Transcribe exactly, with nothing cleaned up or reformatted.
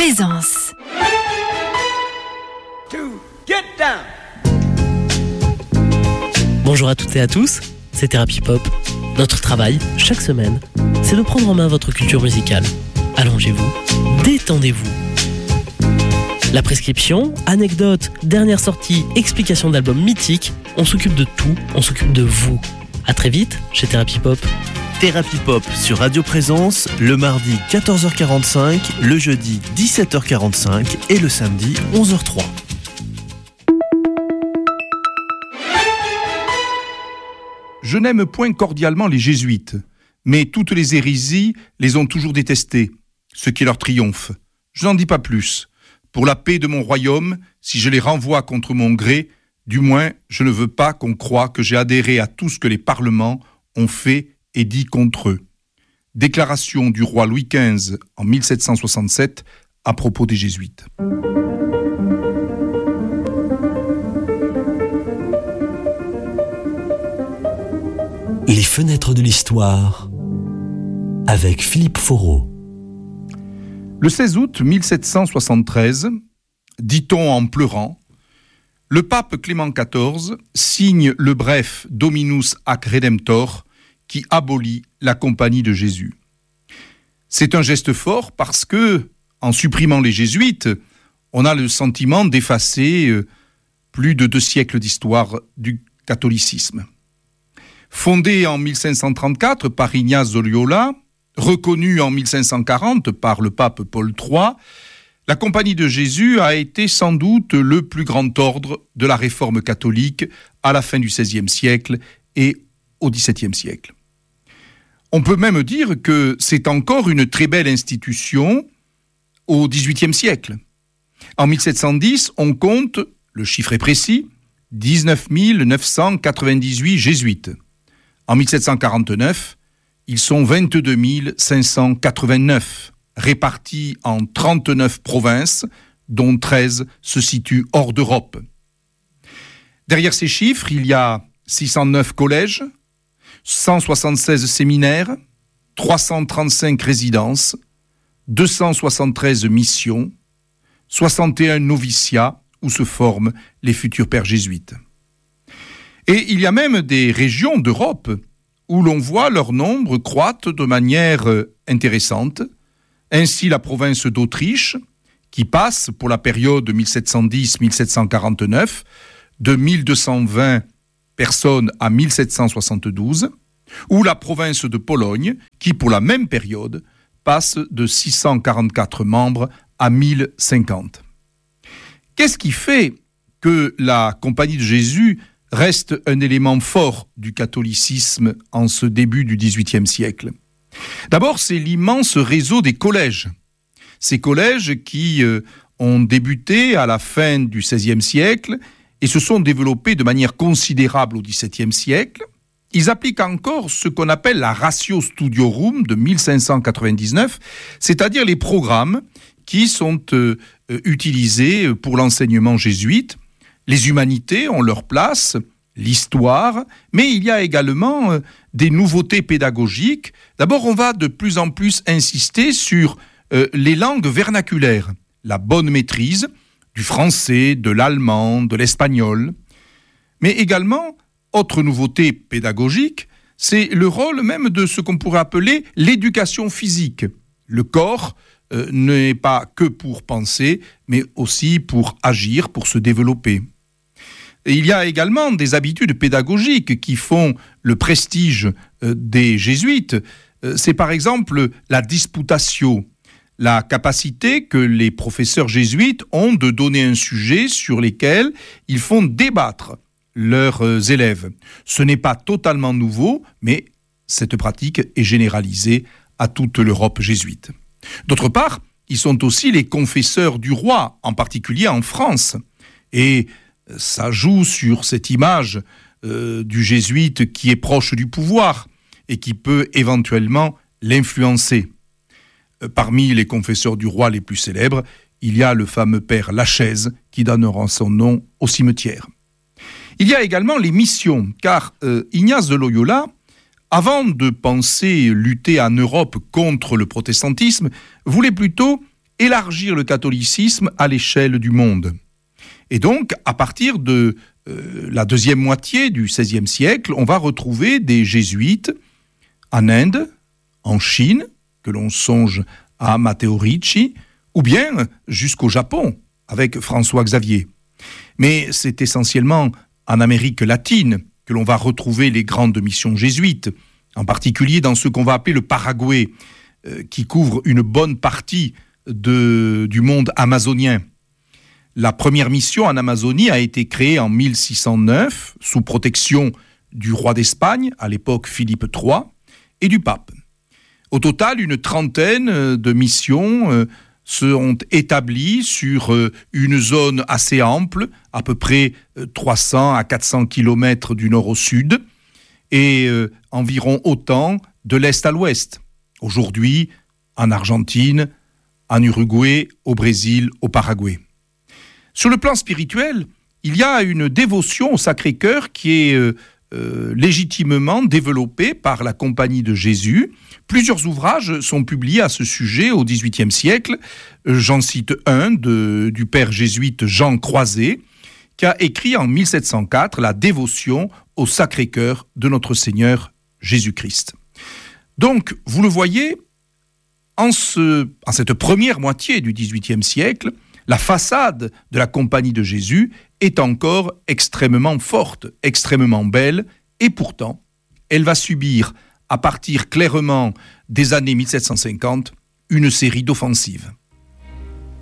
Présence. Bonjour à toutes et à tous, c'est Thérapie Pop. Notre travail, chaque semaine, c'est de prendre en main votre culture musicale. Allongez-vous, détendez-vous. La prescription, anecdotes, dernière sortie, explication d'albums mythiques, on s'occupe de tout, on s'occupe de vous. À très vite chez Thérapie Pop. Thérapie Pop sur Radio Présence, le mardi quatorze heures quarante-cinq, le jeudi dix-sept heures quarante-cinq et le samedi onze heures zéro trois. Je n'aime point cordialement les jésuites, mais toutes les hérésies les ont toujours détestés, ce qui est leur triomphe. Je n'en dis pas plus. Pour la paix de mon royaume, si je les renvoie contre mon gré, du moins je ne veux pas qu'on croie que j'ai adhéré à tout ce que les parlements ont fait et dit contre eux. Déclaration du roi Louis quinze en mille sept cent soixante-sept à propos des jésuites. Les fenêtres de l'histoire avec Philippe Foreau. Le seize août mille sept cent soixante-treize, dit-on en pleurant, le pape Clément quatorze signe le bref Dominus ac Redemptor qui abolit la compagnie de Jésus. C'est un geste fort parce que, en supprimant les jésuites, on a le sentiment d'effacer plus de deux siècles d'histoire du catholicisme. Fondée en mille cinq cent trente-quatre par Ignace de Loyola, reconnue en mille cinq cent quarante par le pape Paul trois, la Compagnie de Jésus a été sans doute le plus grand ordre de la réforme catholique à la fin du seizième siècle et au dix-septième siècle. On peut même dire que c'est encore une très belle institution au dix-huitième siècle. En mille sept cent dix, on compte, le chiffre est précis, dix-neuf mille neuf cent quatre-vingt-dix-huit jésuites. En mille sept cent quarante-neuf, ils sont vingt-deux mille cinq cent quatre-vingt-neuf, répartis en trente-neuf provinces, dont treize se situent hors d'Europe. Derrière ces chiffres, il y a six cent neuf collèges, cent soixante-seize séminaires, trois cent trente-cinq résidences, deux cent soixante-treize missions, soixante et un noviciats où se forment les futurs pères jésuites. Et il y a même des régions d'Europe où l'on voit leur nombre croître de manière intéressante. Ainsi, la province d'Autriche, qui passe pour la période mille sept cent dix à mille sept cent quarante-neuf de mille deux cent vingt personnes à mille sept cent soixante-douze, ou la province de Pologne, qui pour la même période passe de six cent quarante-quatre membres à mille cinquante. Qu'est-ce qui fait que la Compagnie de Jésus reste un élément fort du catholicisme en ce début du dix-huitième siècle? D'abord, c'est l'immense réseau des collèges. Ces collèges qui euh, ont débuté à la fin du seizième siècle et se sont développés de manière considérable au dix-septième siècle. Ils appliquent encore ce qu'on appelle la Ratio Studiorum de mille cinq cent quatre-vingt-dix-neuf, c'est-à-dire les programmes qui sont euh, utilisés pour l'enseignement jésuite. Les humanités ont leur place, l'histoire, mais il y a également euh, des nouveautés pédagogiques. D'abord, on va de plus en plus insister sur euh, les langues vernaculaires, la bonne maîtrise du français, de l'allemand, de l'espagnol. Mais également, autre nouveauté pédagogique, c'est le rôle même de ce qu'on pourrait appeler l'éducation physique. Le corps euh, n'est pas que pour penser, mais aussi pour agir, pour se développer. Et il y a également des habitudes pédagogiques qui font le prestige euh, des jésuites. Euh, c'est par exemple la disputatio, la capacité que les professeurs jésuites ont de donner un sujet sur lequel ils font débattre leurs euh, élèves. Ce n'est pas totalement nouveau, mais cette pratique est généralisée à toute l'Europe jésuite. D'autre part, ils sont aussi les confesseurs du roi, en particulier en France. Et ça joue sur cette image euh, du jésuite qui est proche du pouvoir et qui peut éventuellement l'influencer. Euh, parmi les confesseurs du roi les plus célèbres, il y a le fameux père Lachaise qui donnera son nom au cimetière. Il y a également les missions, car euh, Ignace de Loyola, avant de penser lutter en Europe contre le protestantisme, voulait plutôt élargir le catholicisme à l'échelle du monde. Et donc, à partir de euh, la deuxième moitié du seizième siècle, on va retrouver des jésuites en Inde, en Chine, que l'on songe à Matteo Ricci, ou bien jusqu'au Japon, avec François Xavier. Mais c'est essentiellement en Amérique latine que l'on va retrouver les grandes missions jésuites, en particulier dans ce qu'on va appeler le Paraguay, euh, qui couvre une bonne partie de, du monde amazonien. La première mission en Amazonie a été créée en mille six cent neuf, sous protection du roi d'Espagne, à l'époque Philippe trois, et du pape. Au total, une trentaine de missions euh, seront établies sur euh, une zone assez ample, à peu près euh, trois cents à quatre cents kilomètres du nord au sud, et euh, environ autant de l'est à l'ouest. Aujourd'hui, en Argentine, en Uruguay, au Brésil, au Paraguay. Sur le plan spirituel, il y a une dévotion au Sacré-Cœur qui est euh, euh, légitimement développée par la Compagnie de Jésus. Plusieurs ouvrages sont publiés à ce sujet au dix-huitième siècle. J'en cite un de, du père jésuite Jean Croiset, qui a écrit en mille sept cent quatre la dévotion au Sacré-Cœur de notre Seigneur Jésus-Christ. Donc, vous le voyez, en, ce, en cette première moitié du dix-huitième siècle, la façade de la Compagnie de Jésus est encore extrêmement forte, extrêmement belle, et pourtant, elle va subir, à partir clairement des années mille sept cent cinquante, une série d'offensives.